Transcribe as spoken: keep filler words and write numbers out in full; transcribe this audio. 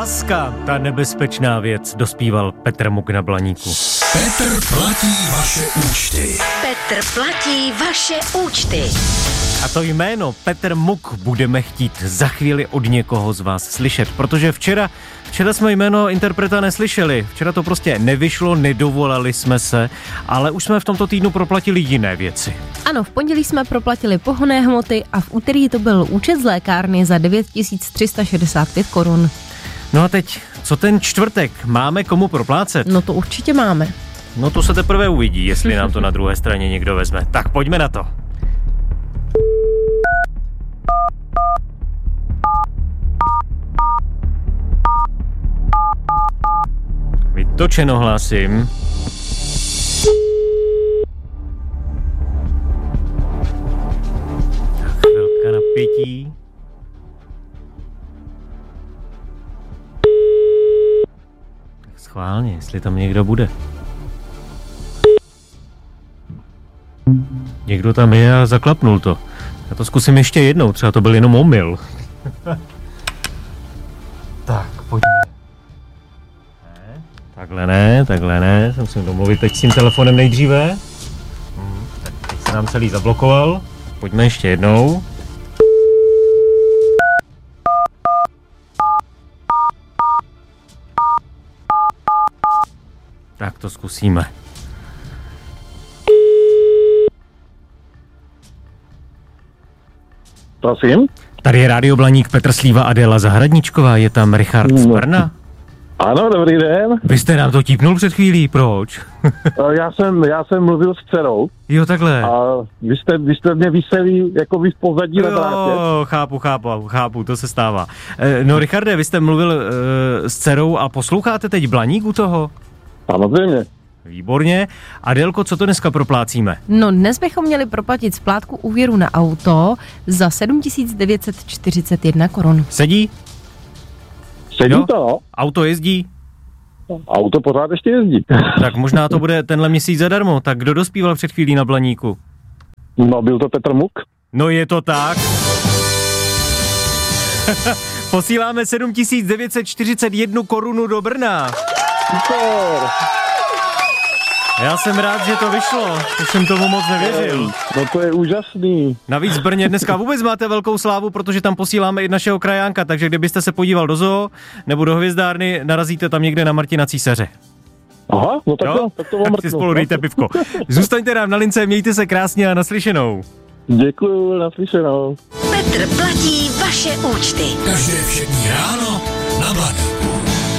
Láska, ta nebezpečná věc, dospíval Petr Muk na Blaníku. Petr platí vaše účty. Petr platí vaše účty. A to jméno Petr Muk budeme chtít za chvíli od někoho z vás slyšet, protože včera, včera jsme jméno interpreta neslyšeli. Včera to prostě nevyšlo, nedovolali jsme se, ale už jsme v tomto týdnu proplatili jiné věci. Ano, v pondělí jsme proplatili pohonné hmoty a v úterý to byl účet z lékárny za devět tisíc tři sta šedesát pět korun. No a teď, co ten čtvrtek? Máme komu proplácet? No to určitě máme. No to se teprve uvidí, jestli nám to na druhé straně někdo vezme. Tak pojďme na to. Vytočeno hlásím. Tak chvilka napětí. Tak schválně, jestli tam někdo bude. Někdo tam je a zaklapnul to. Já to zkusím ještě jednou, třeba to byl jenom omyl. Tak, pojďme. Ne, takhle ne, takhle ne, jsem si domluvit teď s tím telefonem nejdříve. Hmm, tak teď se nám celý zablokoval. Pojďme ještě jednou. Tak to zkusíme. Prosím? Tady je Rádio Blaník, Petr Slíva, Adéla Zahradníčková, je tam Richard z Brna. Ano, dobrý den. Vy jste nám to típnul před chvílí, proč? já, jsem, já jsem mluvil s dcerou. Jo, takhle. A vy jste, vy jste mě vyselí jako vy v pozadí na drátě. Jo, chápu, chápu, chápu, to se stává. No, Richarde, vy jste mluvil uh, s dcerou a posloucháte teď Blaník u toho? Samozřejmě. Výborně. Adélko, co to dneska proplácíme? No dnes bychom měli proplatit splátku úvěru na auto za sedm tisíc devět set čtyřicet jedna korun. Sedí? Sedí jo? to, no. Auto jezdí? Auto pořád ještě jezdí. Tak možná to bude tenhle měsíc zadarmo. Tak kdo dospíval před chvílí na Blaníku? No, byl to Petr Muk. No je to tak. Posíláme sedm tisíc devět set čtyřicet jedna korunu do Brna. Super. Já jsem rád, že to vyšlo. Už jsem tomu moc nevěřil. No to je úžasný. Navíc v Brně dneska vůbec máte velkou slávu, protože tam posíláme i našeho krajánka, takže kdybyste se podíval do zoo nebo do hvězdárny, narazíte tam někde na Martina Císaře. Aha, no tak, jo? tak to Tak si spolu dejte pivko. Zůstaňte nám na lince, mějte se krásně a naslyšenou. Děkuju, naslyšenou. Petr platí vaše účty. Každé všední ráno